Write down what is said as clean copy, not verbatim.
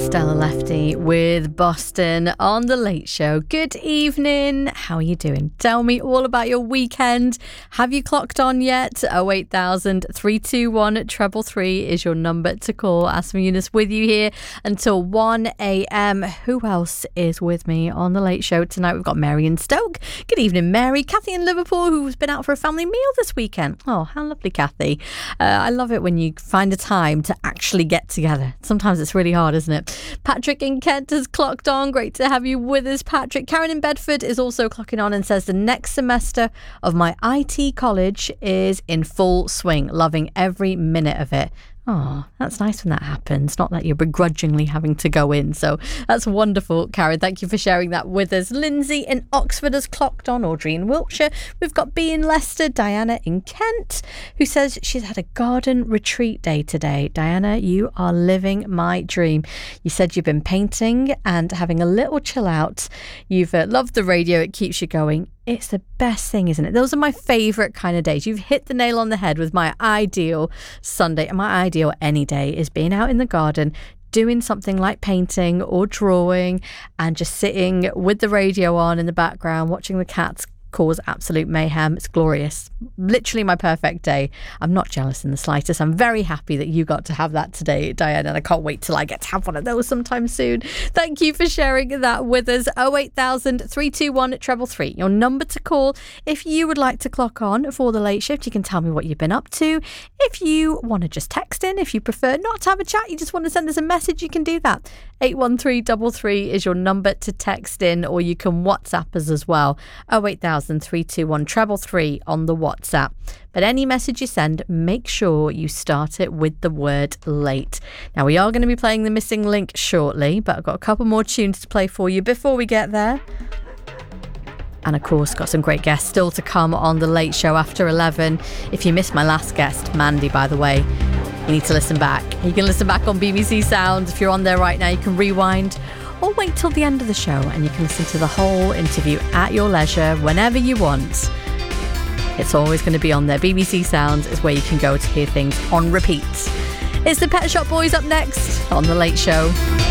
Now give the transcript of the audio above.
Stella Lefty with Boston on The Late Show. Good evening. How are you doing? Tell me all about your weekend. Have you clocked on yet? 08000 321 333 is your number to call. Asma Yunus with you here until 1 a.m. Who else is with me on The Late Show tonight? We've got Mary in Stoke. Good evening, Mary. Kathy in Liverpool, who's been out for a family meal this weekend. Oh, how lovely, Kathy. I love it when you find a time to actually get together. Sometimes it's really hard, isn't it? Patrick in Kent has clocked on. Great to have you with us, Patrick. Karen in Bedford is also clocking on and says the next semester of my IT college is in full swing. Loving every minute of it. Oh, that's nice when that happens. Not that you're begrudgingly having to go in. So that's wonderful, Karen. Thank you for sharing that with us. Lindsay in Oxford has clocked on. Audrey in Wiltshire. We've got B in Leicester. Diana in Kent, who says she's had a garden retreat day today. Diana, you are living my dream. You said you've been painting and having a little chill out. You've loved the radio. It keeps you going. It's the best thing, isn't it? Those are my favourite kind of days. You've hit the nail on the head with my ideal Sunday. And my ideal any day is being out in the garden, doing something like painting or drawing and just sitting with the radio on in the background, watching the cats cause absolute mayhem. It's glorious. Literally my perfect day. I'm not jealous in the slightest. I'm very happy that you got to have that today, Diane, and I can't wait till I get to have one of those sometime soon. Thank you for sharing that with us. 08000 321 333, your number to call if you would like to clock on for the late shift. You can tell me what you've been up to. If you want to just text in, if you prefer not to have a chat, you just want to send us a message, you can do that. 81333 is your number to text in, or you can WhatsApp us as well. 08000 321 333 on the WhatsApp. But any message you send, make sure you start it with the word late. Now, we are going to be playing The Missing Link shortly, but I've got a couple more tunes to play for you before we get there. And of course, got some great guests still to come on The Late Show after 11. If you missed my last guest, Mandy, by the way, you need to listen back. You can listen back on BBC Sounds. If you're on there right now, you can rewind or wait till the end of the show and you can listen to the whole interview at your leisure whenever you want. It's always going to be on there. BBC Sounds is where you can go to hear things on repeat. It's the Pet Shop Boys up next on The Late Show.